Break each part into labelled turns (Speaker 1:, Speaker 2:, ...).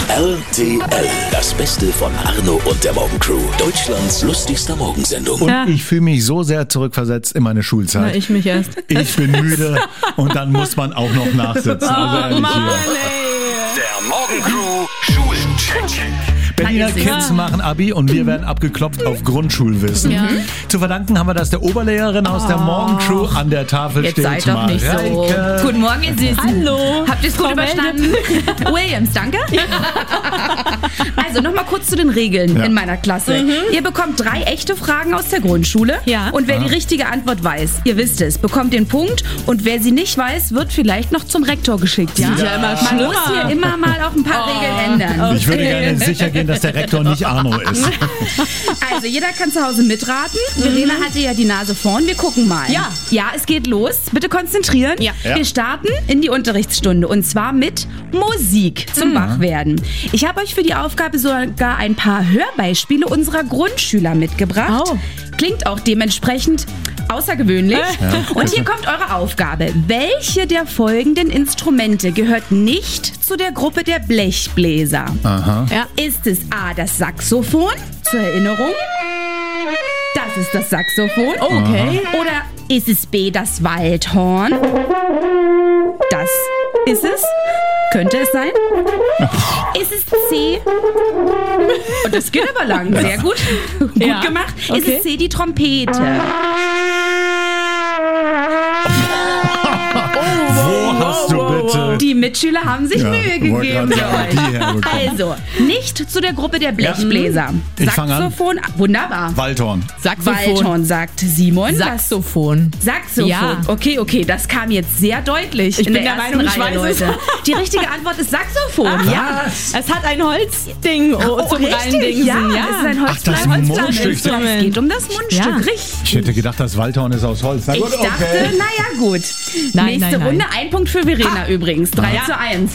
Speaker 1: RTL, das Beste von Arno und der Morgencrew. Deutschlands lustigster Morgensendung.
Speaker 2: Und ich fühle mich so sehr zurückversetzt in meine Schulzeit.
Speaker 3: Na, ich mich erst.
Speaker 2: Ich bin müde und dann muss man auch noch nachsitzen. Also ehrlich hier.
Speaker 1: Der Morgencrew Schulcheck.
Speaker 2: Berliner Kids machen Abi und wir werden abgeklopft auf Grundschulwissen.
Speaker 3: Ja.
Speaker 2: Zu verdanken haben wir das der Oberlehrerin aus der Morgencrew an der Tafel
Speaker 4: Jetzt
Speaker 2: steht.
Speaker 4: seid doch nicht so.
Speaker 2: Mareike.
Speaker 4: Guten Morgen, ihr Süßen.
Speaker 3: Hallo.
Speaker 4: Habt ihr es gut überstanden? Williams, danke. Also nochmal kurz zu den Regeln in meiner Klasse. Ihr bekommt 3 echte Fragen aus der Grundschule.
Speaker 3: Ja.
Speaker 4: Und wer die richtige Antwort weiß, ihr wisst es, bekommt den Punkt. Und wer sie nicht weiß, wird vielleicht noch zum Rektor geschickt. Ja?
Speaker 3: Ja, immer
Speaker 4: Man
Speaker 3: schlimmer.
Speaker 4: muss hier immer mal auch ein paar Regeln ändern.
Speaker 2: Ich würde gerne sicher gehen, dass der Rektor nicht Arno ist.
Speaker 4: Also jeder kann zu Hause mitraten. Verena hatte ja die Nase vorn. Wir gucken mal.
Speaker 3: Ja.
Speaker 4: Ja, es geht los. Bitte konzentrieren.
Speaker 3: Ja.
Speaker 4: Wir starten in die Unterrichtsstunde und zwar mit Musik zum Wachwerden. Ich habe euch für die Aufgabe sogar ein paar Hörbeispiele unserer Grundschüler mitgebracht.
Speaker 3: Oh.
Speaker 4: Klingt auch dementsprechend außergewöhnlich. Und hier kommt eure Aufgabe. Welche der folgenden Instrumente gehört nicht zu der Gruppe der Blechbläser?
Speaker 2: Aha.
Speaker 3: Ja.
Speaker 4: Ist es A, das Saxophon? Zur Erinnerung. Das ist das Saxophon.
Speaker 3: Okay.
Speaker 4: Oder ist es B, das Waldhorn? Das ist es. Könnte es sein? Ist es C? Und das geht aber lang. Sehr gut. Gut
Speaker 3: Ja.
Speaker 4: gemacht. Ist
Speaker 3: Okay.
Speaker 4: es C, die Trompete?
Speaker 2: Wo hast du bitte...
Speaker 4: Die Mitschüler haben sich Mühe
Speaker 2: wollte
Speaker 4: gegeben
Speaker 2: gerade
Speaker 4: für
Speaker 2: sagen, die herbekommen.
Speaker 4: Also, nicht zu der Gruppe der Blechbläser.
Speaker 2: Ich fang an.
Speaker 4: Saxophon, wunderbar.
Speaker 2: Waldhorn.
Speaker 3: Saxophon.
Speaker 4: Waldhorn, sagt Simon.
Speaker 3: Saxophon.
Speaker 4: Saxophon.
Speaker 3: Ja.
Speaker 4: Okay, das kam jetzt sehr deutlich.
Speaker 3: Ich
Speaker 4: in
Speaker 3: bin
Speaker 4: der
Speaker 3: der
Speaker 4: ersten
Speaker 3: Meinung, ich
Speaker 4: Reihe,
Speaker 3: weiß es.
Speaker 4: Leute. Die richtige Antwort ist Saxophon. Ja.
Speaker 3: Es hat ein Holzding zum Reindingsen.
Speaker 4: Ja, es ist ein
Speaker 2: das Mundstück.
Speaker 4: Es geht um das Mundstück,
Speaker 3: Ja.
Speaker 4: richtig.
Speaker 2: Ich hätte gedacht, das Waldhorn ist aus Holz. Na
Speaker 4: Ich
Speaker 2: gut,
Speaker 4: dachte, naja gut.
Speaker 3: Nein,
Speaker 4: Nächste
Speaker 3: nein.
Speaker 4: Runde, ein Punkt für Verena übrigens. 3:1.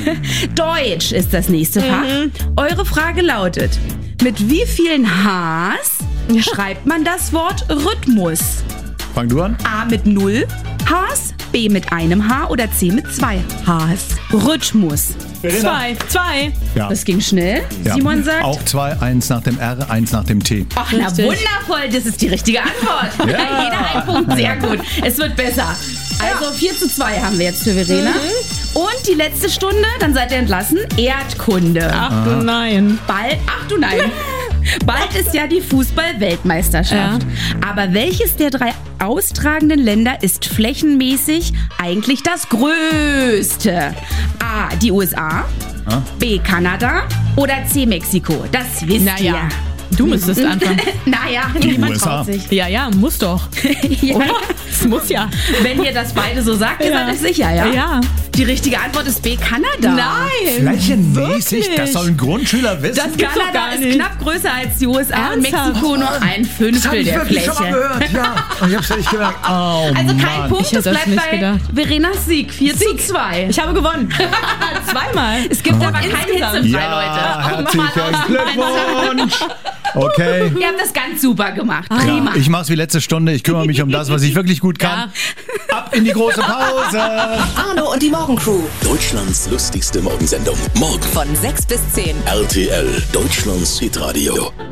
Speaker 4: Deutsch ist das nächste Fach. Eure Frage lautet, mit wie vielen Hs schreibt man das Wort Rhythmus?
Speaker 2: Fang du an.
Speaker 4: A mit 0 Hs, B mit einem H oder C mit 2 Hs. Rhythmus.
Speaker 3: Zwei.
Speaker 2: Ja.
Speaker 4: Das ging schnell.
Speaker 2: Ja.
Speaker 4: Simon sagt...
Speaker 2: Auch 2, 1 nach dem R, 1 nach dem T.
Speaker 4: Ach, na
Speaker 3: Richtig.
Speaker 4: wundervoll, das ist die richtige Antwort.
Speaker 2: Ja.
Speaker 4: Jeder ein Punkt, sehr gut. Es wird besser. Also 4:2 haben wir jetzt für Verena. Und die letzte Stunde, dann seid ihr entlassen, Erdkunde.
Speaker 3: Ach du nein.
Speaker 4: Ach du nein. Bald ist ja die Fußball-Weltmeisterschaft. Aber welches der 3 austragenden Länder ist flächenmäßig eigentlich das größte? A, die USA, B, Kanada oder C, Mexiko? Das wisst ihr.
Speaker 3: Naja, du müsstest anfangen.
Speaker 4: Naja, niemand
Speaker 2: USA.
Speaker 4: traut sich.
Speaker 3: Ja, muss doch.
Speaker 4: Ja.
Speaker 3: Oder? Es muss ja.
Speaker 4: Wenn ihr das beide so sagt, ihr seid euch sicher, ja?
Speaker 3: Ja.
Speaker 4: Die richtige Antwort ist B, Kanada.
Speaker 3: Nein.
Speaker 2: Flächenmäßig?
Speaker 3: Wirklich?
Speaker 2: Das sollen Grundschüler wissen?
Speaker 3: Das gibt's doch
Speaker 4: Kanada
Speaker 3: gar
Speaker 4: ist
Speaker 3: nicht.
Speaker 4: knapp größer als die USA und
Speaker 3: Ernsthaft?
Speaker 4: Mexiko nur ein Fünftel der Fläche.
Speaker 2: gehört, ja. Und ich hab's nicht gemerkt. Oh,
Speaker 4: Also kein
Speaker 2: Mann.
Speaker 4: Punkt,
Speaker 3: Ich hätte
Speaker 4: es
Speaker 3: das
Speaker 4: bleibt
Speaker 3: nicht
Speaker 4: bei
Speaker 3: gedacht.
Speaker 4: Verenas Sieg. 4:2.
Speaker 3: Ich habe gewonnen. Zweimal.
Speaker 4: Es gibt aber kein
Speaker 3: insgesamt.
Speaker 4: Hitzefrei,
Speaker 2: Ja,
Speaker 4: Leute.
Speaker 2: herzlichen Glückwunsch. Okay.
Speaker 4: Ihr habt das ganz super gemacht. Prima.
Speaker 2: Ich mach's wie letzte Stunde. Ich kümmere mich um das, was ich wirklich gut kann. Ab in die große Pause.
Speaker 5: Arno und die Morgencrew.
Speaker 1: Deutschlands lustigste Morgensendung. Morgen.
Speaker 5: Von 6 bis 10.
Speaker 1: RTL, Deutschlands Hitradio.